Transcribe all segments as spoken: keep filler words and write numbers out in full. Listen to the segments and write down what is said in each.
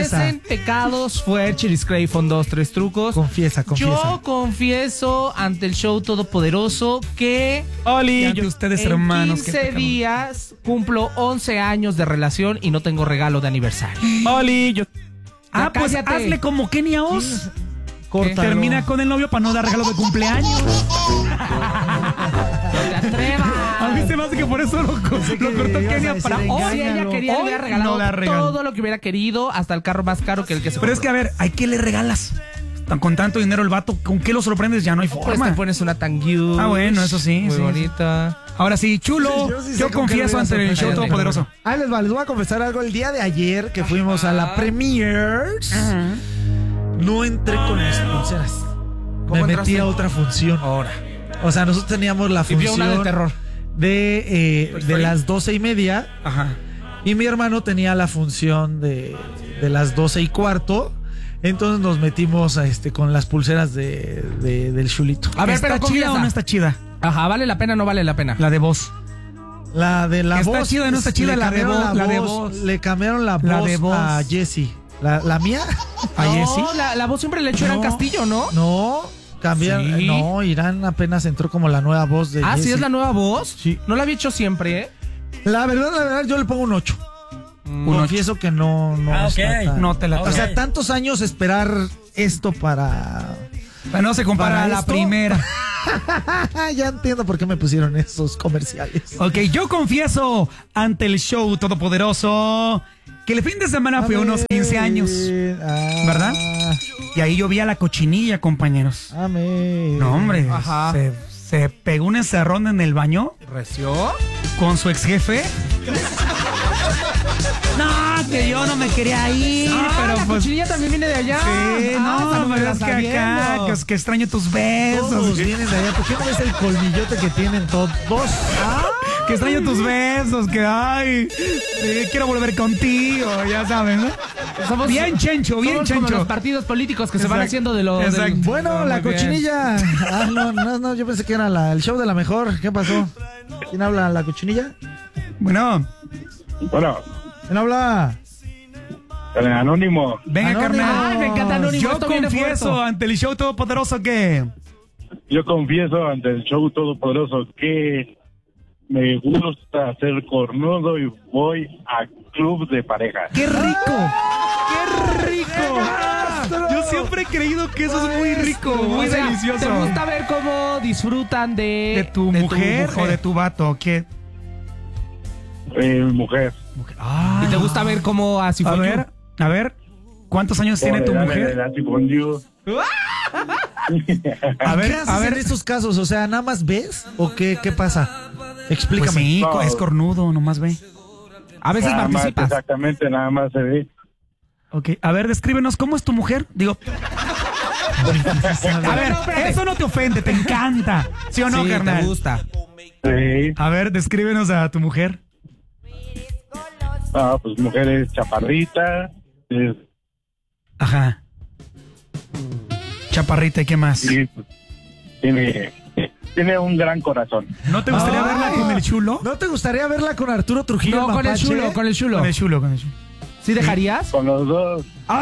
Confiesen pecados fuertes, Cray con dos, tres trucos. Confiesa, confiesa. Yo confieso ante el show todopoderoso que Oli, ante ustedes en hermanos. quince días cumplo once años de relación y no tengo regalo de aniversario. Oli, yo... Ah, pues cállate. hazle como Kenia Oz. Córtalo. Termina con el novio para no dar regalo de cumpleaños. No te atrevas. A mí se me hace que por eso lo, lo cortó Kenia para Hoy hoy. ella quería, le hubiera regalado no da regalo. todo lo que hubiera querido, hasta el carro más caro que el que se Pero es que, compró. a ver, ¿a qué le regalas? Tan- Con tanto dinero el vato, ¿con qué lo sorprendes? Ya no hay Pues forma. te pones una tanguiu. Ah, bueno, eso sí, Muy sí, bonita. Ahora sí, chulo. Yo sí sé Yo con qué le confieso voy a ante el show sorprender. todopoderoso. Ahí les va, les voy a confesar algo. El día de ayer que fuimos a la Premiers, no entré con mis pulseras. Me entraste? metí a otra función. Ahora. O sea, nosotros teníamos la Y vio función una de terror. de, eh, de las doce y media. Ajá. Y mi hermano tenía la función de, de las doce y cuarto. Entonces nos metimos a este, con las pulseras de, de- del chulito. A ver, ¿Está pero chida confiesa. o no está chida? Ajá, ¿vale la pena o no vale la pena? La de voz. La de la ¿Está voz. chida o no está chida? le La de cambiaron voz, la de voz. Le cambiaron la, La voz, de voz. a Jessie. ¿La, la mía? ¿A no, Jessie? la, la voz siempre le echó Irán No. Castillo, ¿no? No, cambiaron. ¿Sí? No, Irán apenas entró como la nueva voz de Ah, ¿sí Jessie. es la nueva voz? Sí. No la había hecho siempre, ¿eh? La verdad, la verdad, yo le pongo un ocho. Un Confieso que no, no Ah, ok. está tan- No te la O sea, Ok. tantos años esperar esto para... No se compara ¿Para a la esto? primera. Ya entiendo por qué me pusieron esos comerciales. Ok, yo confieso ante el show todopoderoso que el fin de semana fui a unos quince años. Ah, ¿Verdad? Y ahí yo vi a la cochinilla, compañeros. Amén. No, hombre. Ajá. Se, se pegó un encerrón en el baño ¿Reció? con su ex jefe. No, que yo no me quería ir, Ah, pero la pues... cochinilla también viene de allá. Sí, Ah, esa no, me pero la es que sabiendo. acá, que, es que extraño tus besos. Todos vienen de allá. ¿Por qué no ves el colmillote que tienen todos? Ah, Que extraño tus besos, que ay, eh, quiero volver contigo, ya sabes, ¿no? Somos- Bien chencho, bien somos como chencho. los partidos políticos que se van Exacto. haciendo de lo... Exacto. del- bueno, Ah, la muy bien. cochinilla. Ah, no, no, no, yo pensé que era la- el show de la mejor. ¿Qué pasó? ¿Quién habla? ¿La cochinilla? Bueno, Bueno, ¿Quién habla? el anónimo. venga, Anónimo. carnal. Ay, me encanta Anónimo. Yo Esto viene confieso fuerte. ante el show todopoderoso que... Yo confieso ante el show todopoderoso que me gusta ser cornudo y voy a club de pareja. ¡Qué rico! ¡Qué rico! Yo siempre he creído que eso es muy rico, muy O sea, delicioso. ¿te gusta ver cómo disfrutan de... ¿De tu mujer o de tu vato? ¿Qué? Eh, mujer. Ah, ¿Y te gusta ver cómo así a fue? ver, a ver, ¿cuántos años tiene tu Dale, mujer? dale, con you. A ver, ¿Qué haces a ver. en estos casos? O sea, ¿nada más ves? ¿O qué, qué pasa? Pues Explícame. sí, No. es cornudo, nomás ve. A veces Nada más, participas. exactamente, nada más se ve. Ok, a ver, descríbenos, ¿cómo es tu mujer? Digo... A ver, no, espérate. eso no te ofende, te encanta. ¿Sí o no, Sí, carnal? te gusta. Sí. A ver, descríbenos a tu mujer. Ah, pues mujer es chaparrita. Es, Ajá. Chaparrita, ¿y qué más? y, pues, tiene, tiene un gran corazón. ¿No te gustaría Ay. verla con el chulo? ¿No te gustaría verla con Arturo Trujillo? No, con el Mapache? chulo, con el chulo. Con el chulo, con el chulo. ¿Sí dejarías? Con los dos.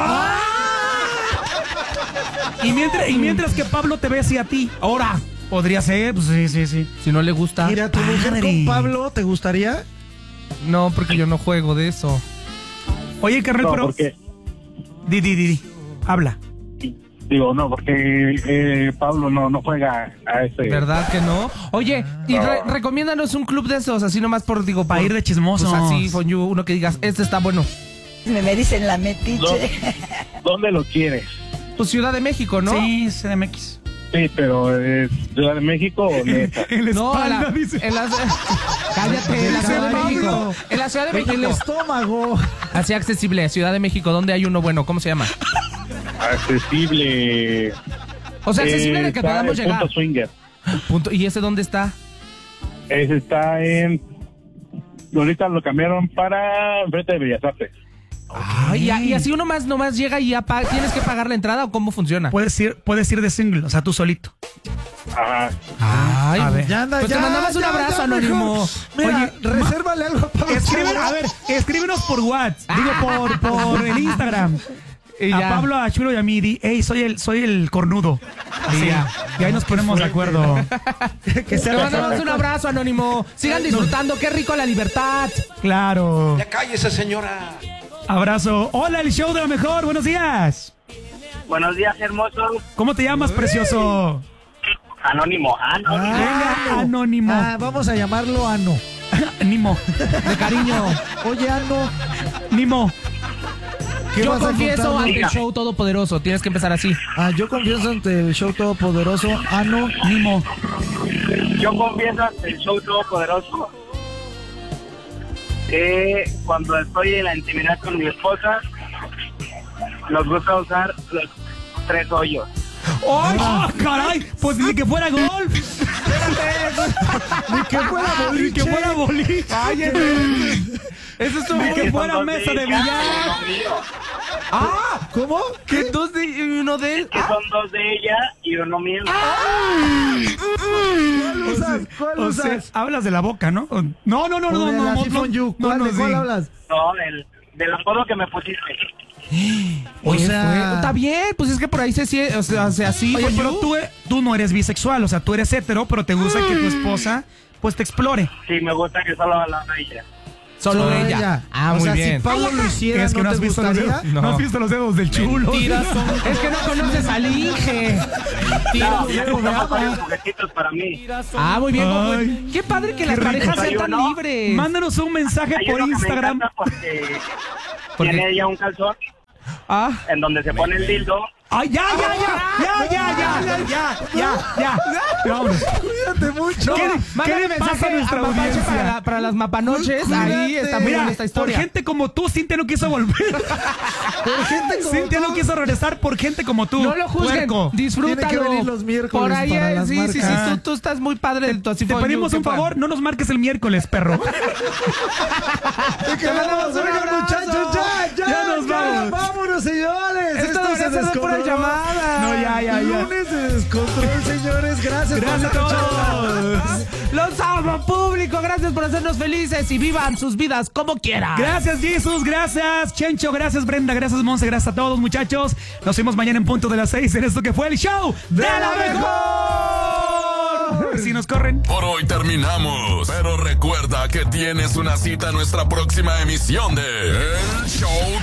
Y mientras, y mientras que Pablo te ve así a ti. Ahora. Podría ser, pues sí, sí, sí. Si no le gusta. Mira, tu mujer Padre. con Pablo, ¿te gustaría? No, porque yo no juego de eso. Oye, carnal, No, pero... porque, Di, di, di, di. Habla. digo, no, porque eh, Pablo no, no juega a ese. ¿Verdad que no? Oye, y re- recomiéndanos un club de esos, así nomás por, digo, Para por- ir de chismosos. Pues así, con you, uno que digas, este está bueno. Me, me dicen la metiche. ¿Dónde, dónde lo quieres? Pues Ciudad de México, ¿no? Sí, C D M X. Sí, pero ¿es Ciudad de México o neta? En la No, en espalda, la, dice. en la- cállate, en la Ciudad de Pablo. México. En la Ciudad de En el México. estómago. Así accesible, Ciudad de México, ¿dónde hay uno bueno? ¿Cómo se llama? Accesible. O sea, accesible de que está podamos en llegar. Punto Swinger. Punto. ¿Y ese dónde está? Ese está en. Ahorita lo cambiaron para enfrente de Bellas Artes. Ay, y, y así uno más nomás llega y ya pa- tienes que pagar la entrada o cómo funciona. Puedes ir, puedes ir de single, o sea, tú solito. Ajá. Ay, A ver, ya anda, pues ya, te mandamos un ya, abrazo, ya, Anónimo. mejor. Mira, Oye, resérvale algo para Escribe, a ver, escríbenos por WhatsApp. Digo, por, por el Instagram. Y a ya. Pablo, a Chulo y a mí, di, hey, soy el, soy el cornudo. Así, ya. y ahí nos ponemos de acuerdo. que Te sea mandamos un abrazo, Anónimo. Sigan disfrutando, qué rico la libertad. Claro. Ya cállese, señora. Abrazo. Hola, el show de lo mejor. Buenos días. Buenos días, hermosos. ¿Cómo te llamas, precioso? Anónimo. Anónimo. Venga, Anónimo. Ah, vamos a llamarlo Ano. Nimo. De cariño. Oye, Ano, Nimo. ¿qué Yo vas a confieso contarnos? ante el show todopoderoso. Tienes que empezar así. Ah, yo confieso ante el show todopoderoso. Ano, Nimo. Yo confieso ante el show todopoderoso que cuando estoy en la intimidad con mi esposa, nos gusta usar los tres hoyos. ¡Ay, ah, caray! Pues ni que fuera golf. ni que fuera Ni boliche. que fuera boliche. Ay, eso es Ni que Son fuera dos mesa de ella billar. y uno mío. Ah, ¿Cómo? que dos de y uno de él. Que son dos de ella y uno mío. ¿Cuál usas? ¿Cuál O sea, usas? hablas de la boca, ¿no? No, no, no, O no, de no, la no, Siphon no, You. no, ¿Cuál, no, ¿De cuál sí. hablas? No, del, del apodo que me pusiste. O Oye, sea- fue- está bien, pues es que por ahí se sie- o sea, o sea, así. Oye, pues, pero yo- tú, tú no eres bisexual, o sea, tú eres hetero, pero te gusta que tu esposa, pues, te explore. Sí, me gusta que solo la haga ella. Solo Solo ella. ella. Ah, o muy sea, bien. si Pablo lo hiciera, Es que no, ¿no has te visto los gustaría? dedos, no. has visto los dedos del chulo. Mentiras son- Es que no conoces al Inge. No, ya compramos varios juguetitos para mí. Ah, muy bien. Ay. Pues, qué padre que las rico. parejas sean tan ¿no? libres. Mándanos un mensaje Hay por uno que me Instagram. encanta porque ¿Por qué? tiene ella un calzón Ah, en donde se pone el dildo. ¡Ay, ya, ya, ya! ¡Ya, ya, ya! ¡Ya, ya, ya! Ya, vámonos. Cuídate mucho. ¿Qué, mándale ¿qué le pasa mensaje a nuestra a Mapache audiencia? para, la- para las mapanoches. Cuídate. Ahí está muy Mira, buena esta por historia. gente como tú, Cintia no quiso volver. Por gente como Cintia tú. no quiso regresar por gente como tú. No lo juzguen, puerco. disfrútalo. Tiene que venir los miércoles Por ahí para es, las sí, sí, sí, marcas. tú, tú estás muy padre del tu así Te fue pedimos you, un qué favor, padre. no nos marques el miércoles, perro. Te mandamos un abrazo. muchachos. Ya, ya, Ya nos vamos. Vámonos, señores. Esto debería ser de puras llamadas. No, ya, ya, ya. Lunes de descontrol, señores. Gracias, Gracias por a todos. Los amo, público. Gracias por hacernos felices y vivan sus vidas como quieran. Gracias, Jesús. Gracias, Chencho. Gracias, Brenda. Gracias, Monse. Gracias a todos, muchachos. Nos vemos mañana en punto de las seis en esto que fue el show de la mejor. Si nos corren. Por hoy terminamos, pero recuerda que tienes una cita en nuestra próxima emisión de El Show